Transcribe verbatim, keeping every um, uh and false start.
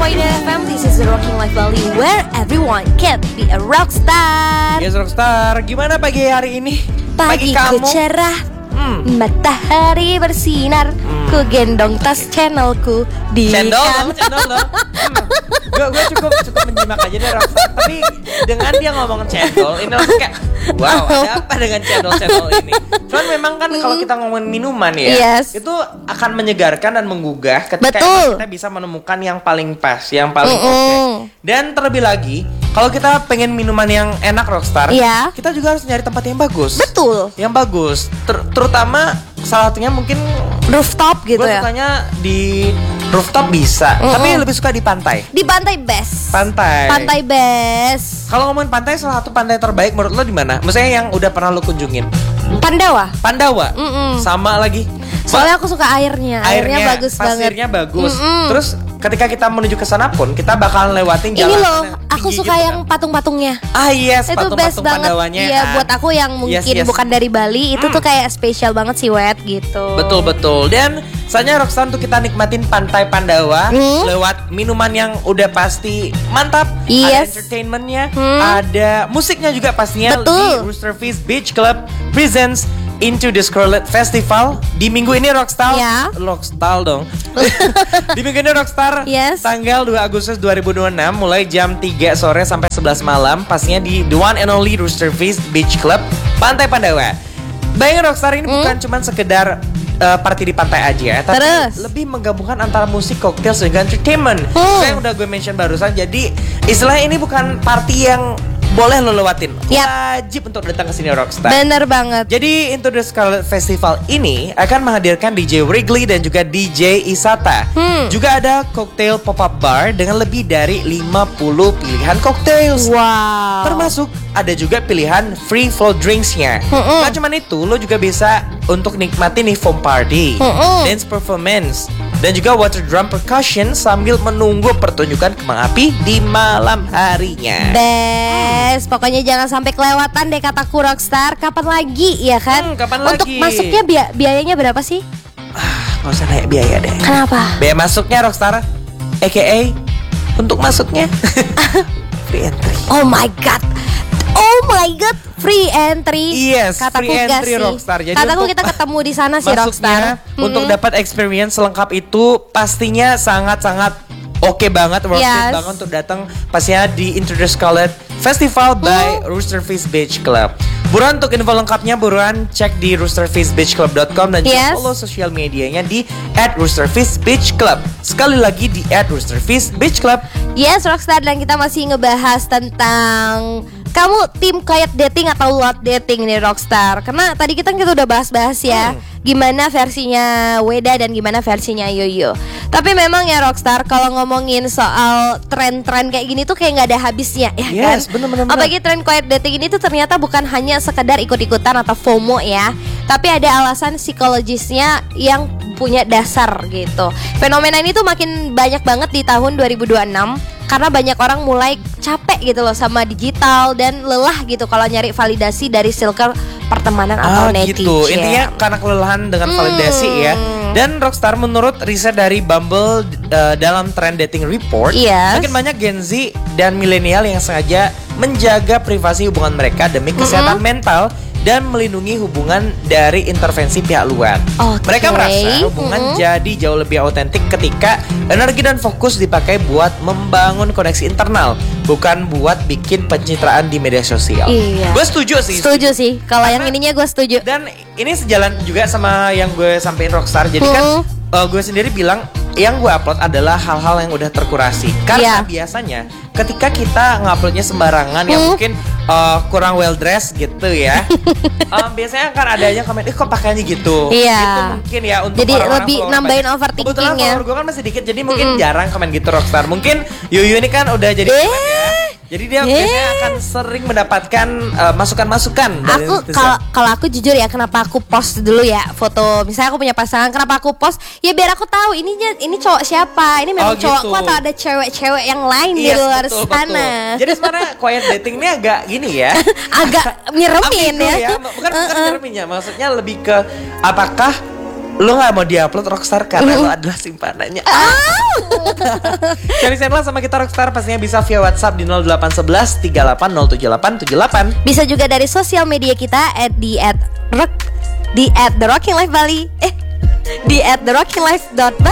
point nine F M. This is the Rocking Life Bali, where everyone can be a rockstar. Yes, rockstar. Gimana pagi hari ini? Pagi ku cerah, hmm. matahari bersinar, hmm. ku gendong tas channelku di Cendol kan. dong, cendol dong. Hmm. Gue gue cukup cukup menyimak aja deh rockstar. Tapi dengan dia ngomongin cendol, ini langsung kayak wow, ada apa dengan cendol-cendol ini? Cuman memang kan kalau kita ngomongin minuman ya, yes. itu akan menyegarkan dan menggugah ketika kita bisa menemukan yang paling pas, yang paling oke. Okay. Dan terlebih lagi, kalau kita pengen minuman yang enak rockstar, yeah. kita juga harus nyari tempat yang bagus. Betul. Yang bagus, Ter- terutama salah satunya mungkin rooftop gitu gua ya. Gue sukanya di rooftop bisa, mm-hmm. tapi lebih suka di pantai. Di pantai best. Pantai. Pantai best. Kalau ngomongin pantai, salah satu pantai terbaik menurut lo di mana? Maksudnya yang udah pernah lo kunjungin? Pandawa. Pandawa. Mm-mm. Sama lagi. Soalnya aku suka airnya. Airnya, airnya bagus banget. Pasirnya bagus. Mm-mm. Terus ketika kita menuju ke sana pun kita bakalan lewatin jalan. Ini loh, aku suka gitu yang kan? Patung-patungnya. Ah yes, itu patung-patung best banget. Pandawanya. Iya, ah. buat aku yang mungkin yes, yes. bukan dari Bali, itu mm. tuh kayak spesial banget sih wet gitu. Betul betul. Dan misalnya rockstar untuk kita nikmatin pantai Pandawa hmm? lewat minuman yang udah pasti mantap. Yes. Ada entertainmentnya, hmm? ada musiknya juga pastinya. Betul. Di Rooster Fish Beach Club presents Into the Scarlet Festival di minggu ini rockstar, ya. rockstar dong. Di minggu ini rockstar, yes. tanggal dua Agustus dua ribu dua puluh enam mulai jam tiga sore sampai sebelas malam, pastinya di The One and Only Rooster Fish Beach Club Pantai Pandawa. Bayangin rockstar ini hmm? bukan cuma sekedar uh, party di pantai aja, tapi terus lebih menggabungkan antara musik, koktail, dan entertainment. Hmm. Saya udah gue mention barusan. Jadi istilahnya ini bukan party yang boleh lo lewatin, yep. wajib untuk datang ke sini rockstar. Bener banget. Jadi Into the Scarlet Festival ini akan menghadirkan D J Wrigley dan juga D J Isata. Hmm. Juga ada cocktail pop-up bar dengan lebih dari lima puluh pilihan cocktail. Wow. Termasuk ada juga pilihan free flow drinks-nya. Hmm-mm. Gak cuma itu, lo juga bisa untuk nikmatin nih foam party, Hmm-mm. dance performance, dan juga water drum percussion sambil menunggu pertunjukan kembang api di malam harinya. Best, pokoknya jangan sampai kelewatan deh kataku rockstar. Kapan lagi ya kan? Hmm, kapan Untuk lagi? masuknya bi- biayanya berapa sih? Ah, gak usah naik biaya deh. Kenapa? Biaya masuknya rockstar, A K A untuk masuknya free entry. Oh my god. Oh my god, free entry. Yes, kataku free entry sih. rockstar. Jadi kataku kita ketemu di sana sih rockstar. Untuk hmm. dapat experience lengkap itu pastinya sangat-sangat oke okay banget, worth yes. it banget untuk datang pastinya di Into the Scarlet Festival by hmm. Rooster Fish Beach Club. Buruan untuk info lengkapnya, buruan cek di rooster fish beach club dot com dan yes. juga follow sosial medianya di at rooster fish beach club. Sekali lagi di at rooster fish beach club. Yes, rockstar, dan kita masih ngebahas tentang kamu tim quiet dating atau loud dating nih rockstar. Karena tadi kita kita udah bahas-bahas ya. Hmm. Gimana versinya Weda dan gimana versinya Yoyo. Tapi memang ya rockstar, kalau ngomongin soal tren-tren kayak gini tuh kayak nggak ada habisnya ya yes, kan. Bener-bener. Apalagi tren quiet dating ini tuh ternyata bukan hanya sekedar ikut-ikutan atau FOMO ya, tapi ada alasan psikologisnya yang punya dasar gitu. Fenomena ini tuh makin banyak banget di tahun dua ribu dua puluh enam karena banyak orang mulai capek gitu loh sama digital dan lelah gitu kalau nyari validasi dari circle pertemanan atau ah, netizen. Gitu. Intinya karena kelelahan dengan validasi hmm. ya. Dan rockstar, menurut riset dari Bumble uh, dalam Trend Dating Report, yes. makin banyak Gen Z dan milenial yang sengaja menjaga privasi hubungan mereka demi kesehatan mm-hmm. mental dan melindungi hubungan dari intervensi pihak luar. Okay. Mereka merasa hubungan mm-hmm. jadi jauh lebih autentik ketika energi dan fokus dipakai buat membangun koneksi internal, bukan buat bikin pencitraan di media sosial. Iya. Gue setuju sih. Setuju sih. Kalau yang ininya gue setuju. Dan ini sejalan juga sama yang gue sampein rockstar. Jadi mm-hmm. kan uh, gue sendiri bilang yang gue upload adalah hal-hal yang udah terkurasi. Karena yeah. biasanya ketika kita nguploadnya sembarangan, hmm. yang mungkin uh, kurang well dressed gitu ya, um, biasanya kan adanya komen, eh kok pakaiannya gitu. Iya. Itu mungkin ya untuk jadi orang-orang lebih nambahin overthinking ya. Kebetulan follower gue kan masih dikit, jadi mungkin mm. jarang komen gitu rockstar. Mungkin Yuyu ini kan udah jadi eh. komen ya. Jadi dia eh. biasanya akan sering mendapatkan uh, masukan-masukan dari aku kalau kalau aku jujur ya, kenapa aku post dulu ya foto, misalnya aku punya pasangan, kenapa aku post ya biar aku tahu ininya ini cowok siapa, ini memang oh, cowokku gitu. Atau ada cewek-cewek yang lain yes, di luar betul, sana. Betul. Jadi sebenarnya quiet dating ini agak gini ya, agak nyeremin ya. ya. Bukan bukan uh-uh. nyeremin ya, maksudnya lebih ke apakah lo gak mau diupload Rockstar karena lo adalah simpanannya. Cari channel sama kita Rockstar pastinya bisa via WhatsApp di nol delapan satu satu tiga delapan nol tujuh delapan tujuh delapan. Bisa juga dari sosial media kita at di at rock di at the rocking life Bali eh di at the rocking life dot bali.